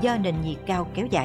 do nền nhiệt cao kéo dài.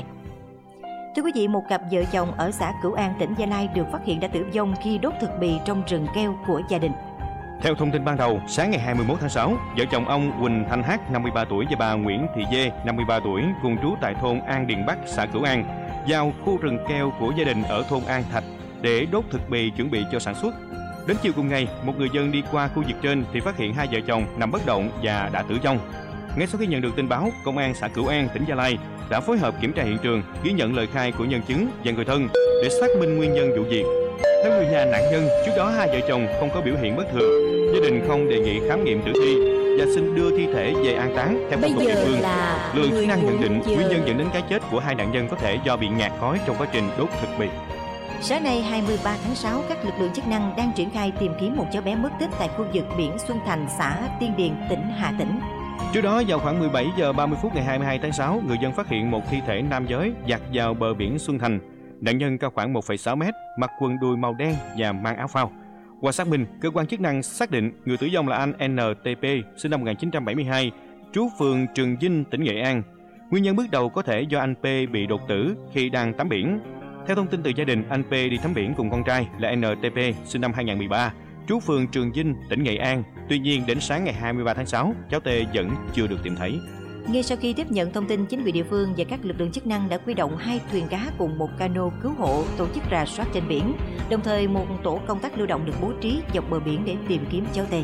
Thưa quý vị, một cặp vợ chồng ở xã Cửu An, tỉnh Gia Lai được phát hiện đã tử vong khi đốt thực bì trong rừng keo của gia đình. Theo thông tin ban đầu, sáng ngày 21 tháng 6, vợ chồng ông Huỳnh Thanh Hát, 53 tuổi và bà Nguyễn Thị Dê, 53 tuổi, cùng trú tại thôn An Điền Bắc, xã Cửu An, vào khu rừng keo của gia đình ở thôn An Thạch để đốt thực bì chuẩn bị cho sản xuất. Đến chiều cùng ngày, một người dân đi qua khu vực trên thì phát hiện hai vợ chồng nằm bất động và đã tử vong. Ngay sau khi nhận được tin báo, Công an xã Cửu An, tỉnh Gia Lai đã phối hợp kiểm tra hiện trường, ghi nhận lời khai của nhân chứng và người thân để xác minh nguyên nhân vụ việc. Theo người nhà nạn nhân, trước đó hai vợ chồng không có biểu hiện bất thường, gia đình không đề nghị khám nghiệm tử thi và xin đưa thi thể về an táng theo phong tục địa phương. Lực lượng chức năng nhận định nguyên nhân dẫn đến cái chết của hai nạn nhân có thể do bị ngạt khói trong quá trình đốt thực bì. Sáng nay 23 tháng 6, các lực lượng chức năng đang triển khai tìm kiếm một cháu bé mất tích tại khu vực biển Xuân Thành, xã Tiên Điền, tỉnh Hà Tĩnh. Trước đó, vào khoảng 17 giờ 30 phút ngày 22 tháng 6, người dân phát hiện một thi thể nam giới dạt vào bờ biển Xuân Thành. Nạn nhân cao khoảng 1,6 mét, mặc quần đùi màu đen và mang áo phao. Qua xác minh, cơ quan chức năng xác định người tử vong là anh NTP, sinh năm 1972, trú phường Trường Vinh, tỉnh Nghệ An. Nguyên nhân bước đầu có thể do anh P bị đột tử khi đang tắm biển. Theo thông tin từ gia đình, anh P đi tắm biển cùng con trai là NTP, sinh năm 2013, trú phường Trường Vinh, tỉnh Nghệ An. Tuy nhiên, đến sáng ngày 23 tháng 6, cháu T vẫn chưa được tìm thấy. Ngay sau khi tiếp nhận thông tin, chính quyền địa phương và các lực lượng chức năng đã huy động 2 thuyền cá cùng một cano cứu hộ tổ chức rà soát trên biển. Đồng thời, một tổ công tác lưu động được bố trí dọc bờ biển để tìm kiếm cháu T.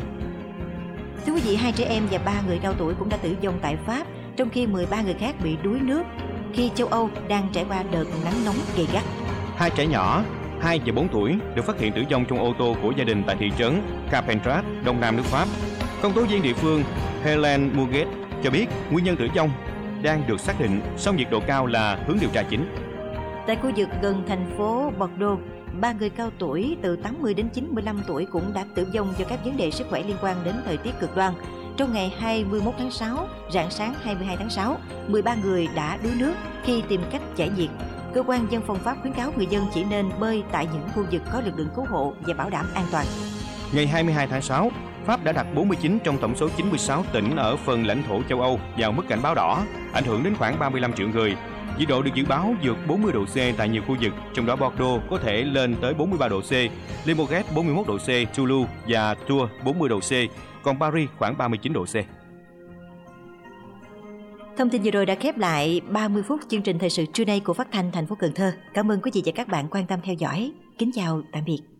Thưa quý vị, 2 trẻ em và 3 người cao tuổi cũng đã tử vong tại Pháp, trong khi 13 người khác bị đuối nước khi châu Âu đang trải qua đợt nắng nóng gay gắt. 2 trẻ nhỏ, 2 và 4 tuổi, được phát hiện tử vong trong ô tô của gia đình tại thị trấn Carpentras, đông nam nước Pháp. Công tố viên địa phương Helen Muget cho biết nguyên nhân tử vong đang được xác định, song nhiệt độ cao là hướng điều tra chính. Tại khu vực gần thành phố Bordeaux, 3 người cao tuổi từ 80 đến 95 tuổi cũng đã tử vong do các vấn đề sức khỏe liên quan đến thời tiết cực đoan. Trong ngày 21 tháng 6, rạng sáng 22 tháng 6, 13 người đã đuối nước khi tìm cách giải nhiệt. Cơ quan dân phòng Pháp khuyến cáo người dân chỉ nên bơi tại những khu vực có lực lượng cứu hộ và bảo đảm an toàn. Ngày 22 tháng 6, Pháp đã đặt 49 trong tổng số 96 tỉnh ở phần lãnh thổ châu Âu vào mức cảnh báo đỏ, ảnh hưởng đến khoảng 35 triệu người. Nhiệt độ được dự báo vượt 40 độ C tại nhiều khu vực, trong đó Bordeaux có thể lên tới 43 độ C, Limoges 41 độ C, Toulouse và Tours 40 độ C, còn Paris khoảng 39 độ C. Thông tin vừa rồi đã khép lại 30 phút chương trình thời sự trưa nay của Phát thanh thành phố Cần Thơ. Cảm ơn quý vị và các bạn quan tâm theo dõi. Kính chào, tạm biệt.